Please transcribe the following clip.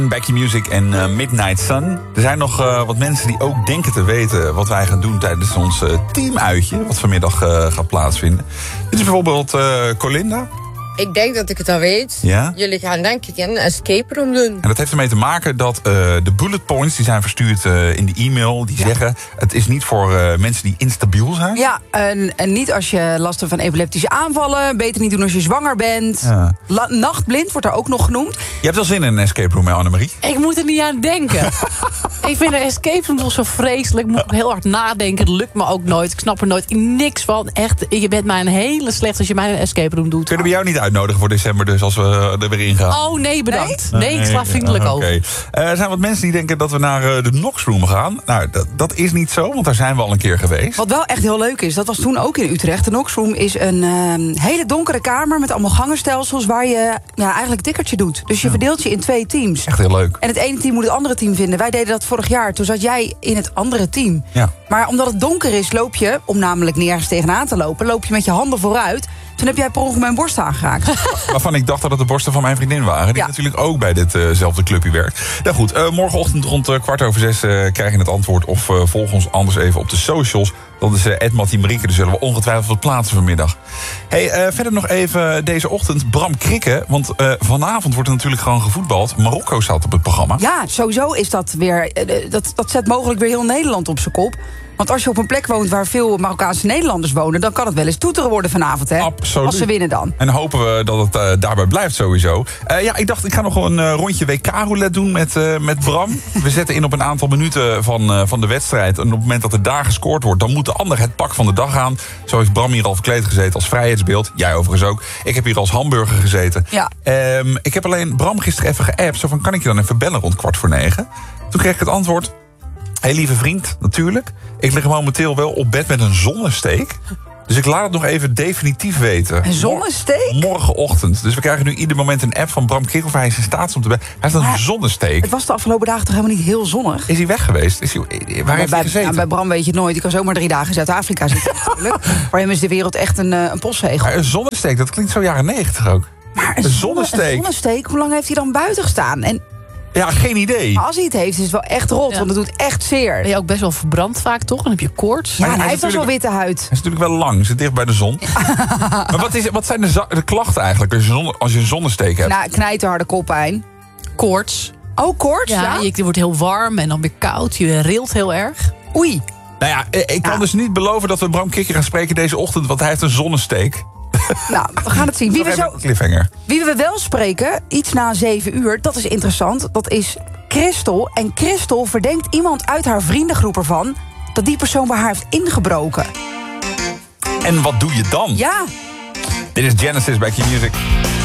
Back to Music en Midnight Sun. Er zijn nog wat mensen die ook denken te weten wat wij gaan doen tijdens ons teamuitje, wat vanmiddag gaat plaatsvinden. Dit is bijvoorbeeld Colinda. Ik denk dat ik het al weet. Ja? Jullie gaan denk ik een escape room doen. En dat heeft ermee te maken dat de bullet points die zijn verstuurd in de e-mail, die zeggen het is niet voor mensen die instabiel zijn. Ja, en niet als je last hebt van epileptische aanvallen. Beter niet doen als je zwanger bent. Ja. Nachtblind wordt er ook nog genoemd. Je hebt wel zin in een escape room, hè, Annemarie? Ik moet er niet aan denken. Ik vind een escape room toch zo vreselijk. Ik moet heel hard nadenken. Dat lukt me ook nooit. Ik snap er nooit niks van. Echt, je bent mij een hele slecht als je mij een escape room doet. Kunnen we jou niet uitnodigen voor december dus als we er weer in gaan? Oh nee, bedankt. Nee, ik sla vriendelijk over. Okay. Er zijn wat mensen die denken dat we naar de Nox Room gaan. Nou, dat is niet zo, want daar zijn we al een keer geweest. Wat wel echt heel leuk is, dat was toen ook in Utrecht. De Nox Room is een hele donkere kamer met allemaal gangenstelsels waar je eigenlijk een tikkertje doet. Dus je verdeelt je in 2 teams. Echt heel leuk. En het ene team moet het andere team vinden. Wij deden dat vorig jaar. Toen zat jij in het andere team. Ja. Maar omdat het donker is, loop je, om namelijk nergens tegenaan te lopen, loop je met je handen vooruit. Toen heb jij per ongeluk mijn borst aangeraakt. Waarvan ik dacht dat het de borsten van mijn vriendin waren. Die natuurlijk ook bij ditzelfde clubje werkt. Nou goed, morgenochtend rond 6:15 krijg je het antwoord. Of volg ons anders even op de socials. Dat is @MattiMarieke. Daar zullen we ongetwijfeld wat plaatsen vanmiddag. Hey, verder nog even deze ochtend Bram Krikke. Want vanavond wordt er natuurlijk gewoon gevoetbald. Marokko staat op het programma. Ja, sowieso is dat weer. Dat zet mogelijk weer heel Nederland op zijn kop. Want als je op een plek woont waar veel Marokkaanse Nederlanders wonen, dan kan het wel eens toeteren worden vanavond, hè? Absoluut. Als ze winnen dan. En hopen we dat het daarbij blijft sowieso. Ik dacht, ik ga nog een rondje WK-roulette doen met Bram. We zetten in op een aantal minuten van de wedstrijd. En op het moment dat er daar gescoord wordt, dan moet de ander het pak van de dag aan. Zo heeft Bram hier al verkleed gezeten als vrijheidsbeeld. Jij overigens ook. Ik heb hier als hamburger gezeten. Ja. Ik heb alleen Bram gisteren even geappt. Zo van, kan ik je dan even bellen rond 8:45? Toen kreeg ik het antwoord. Hé, lieve vriend, natuurlijk. Ik lig momenteel wel op bed met een zonnesteek. Dus ik laat het nog even definitief weten. Een zonnesteek? Morgenochtend. Dus we krijgen nu ieder moment een app van Bram Krikke of hij is in staat is om te bellen. Hij heeft een zonnesteek. Het was de afgelopen dagen toch helemaal niet heel zonnig? Is hij weg geweest? Waar heeft hij gezeten? Bij Bram weet je het nooit. Ik kan zomaar 3 dagen in Zuid-Afrika zitten natuurlijk. Voor hem is de wereld echt een postzegel. Maar een zonnesteek, dat klinkt zo jaren 90 ook. Maar een zonnesteek, hoe lang heeft hij dan buiten gestaan? En ja, geen idee. als hij het heeft, is het wel echt rot, want het doet echt zeer. Ben je ook best wel verbrand vaak, toch? Dan heb je koorts. Ja, Maar hij heeft al zo'n witte huid. Hij is natuurlijk wel lang, zit dicht bij de zon. Maar wat zijn de klachten eigenlijk als je een zonnesteek hebt? Nou, knijterharde koppijn. Koorts. Oh, koorts, ja? Je wordt heel warm en dan weer koud. Je rilt heel erg. Oei. Nou ja, ik kan dus niet beloven dat we Bram Krikke gaan spreken deze ochtend, want hij heeft een zonnesteek. Nou, we gaan het zien. Cliffhanger. Wie we wel spreken, iets na 7:00, dat is interessant. Dat is Christel. En Christel verdenkt iemand uit haar vriendengroep ervan dat die persoon bij haar heeft ingebroken. En wat doe je dan? Ja. Dit is Genesis, Back to Music.